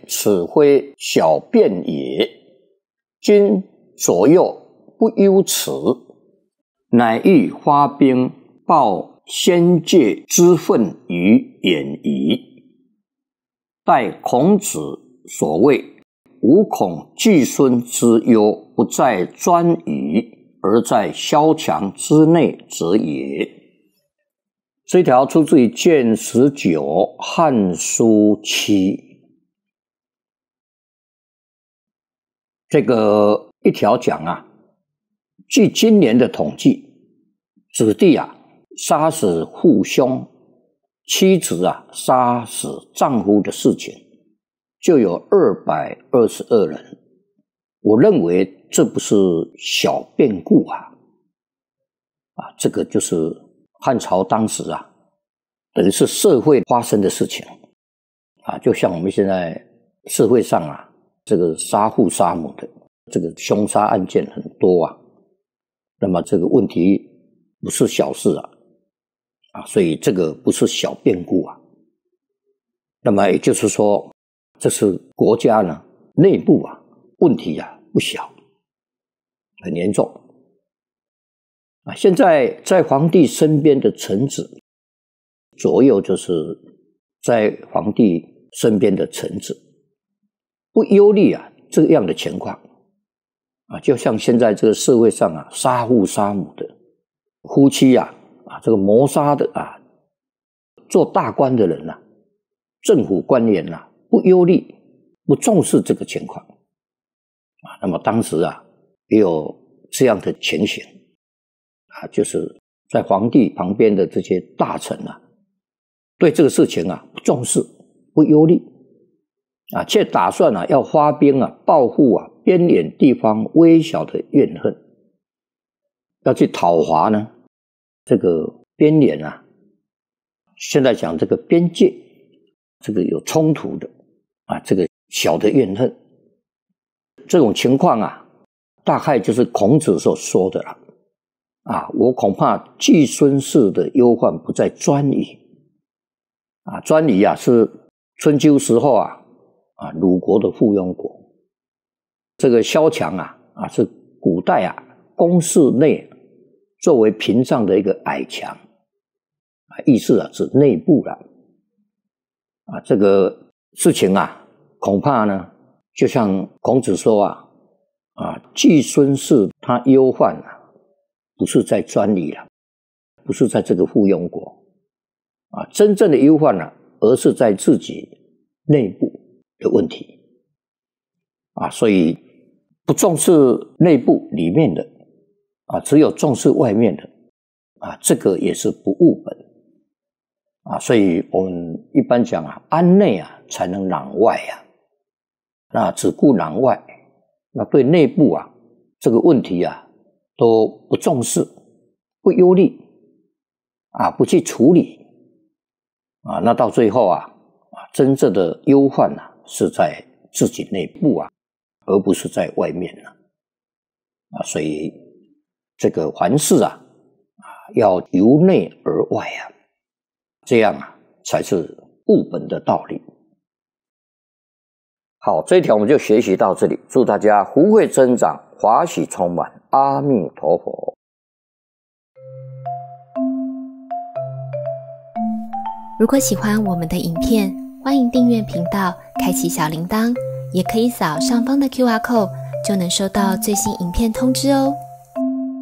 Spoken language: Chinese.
此非小辩也。今左右不忧此，乃欲发兵报先界之愤于远夷。待孔子所谓吾恐季孙之忧不在专于，而在萧墙之内者也。这条出自于《卷19·汉书7》。这个一条讲啊，据今年的统计，子弟啊杀死父兄，妻子啊杀死丈夫的事情，就有222人。我认为这不是小变故啊，这个就是汉朝当时啊，等于是社会发生的事情啊，就像我们现在社会上啊，这个杀父杀母的这个凶杀案件很多啊，那么这个问题不是小事啊，所以这个不是小变故啊。那么也就是说，这是国家呢内部啊问题啊不小，很严重啊。现在在皇帝身边的臣子，左右就是在皇帝身边的臣子，不忧虑啊这样的情况啊，就像现在这个社会上啊，杀父杀母的夫妻啊，这个谋杀的啊，做大官的人啊，政府官员啊，不忧虑，不重视这个情况啊。那么当时啊，也有这样的情形啊，就是在皇帝旁边的这些大臣啊，对这个事情啊不重视，不忧虑啊，却打算啊要发兵啊报复啊边远地方微小的怨恨，要去讨伐呢这个边缘啊，现在讲这个边界，这个有冲突的啊，这个小的怨恨，这种情况啊，大概就是孔子所说的了啊。我恐怕季孙氏的忧患不在颛臾啊，颛臾啊是春秋时候啊鲁国的附庸国。这个萧墙啊是古代啊宫室内作为屏障的一个矮墙啊，意思啊指内部了啊。这个事情啊，恐怕呢，就像孔子说季孙氏他忧患啊，不是在颛臾了，不是在这个附庸国啊，真正的忧患啊，而是在自己内部的问题啊，所以不重视内部里面的啊，只有重视外面的啊，这个也是不务本啊。所以我们一般讲啊，安内啊才能攘外啊，那只顾攘外，那对内部啊这个问题啊都不重视，不忧虑啊，不去处理啊，那到最后啊真正的忧患啊是在自己内部啊，而不是在外面啊。所以这个凡事啊要由内而外啊，这样啊才是务本的道理。好，这一条我们就学习到这里，祝大家福慧增长，华喜充满，阿弥陀佛。 如果喜欢我们的影片，欢迎订阅频道，开启小铃铛，也可以扫上方的 QR code，就能收到最新影片通知哦。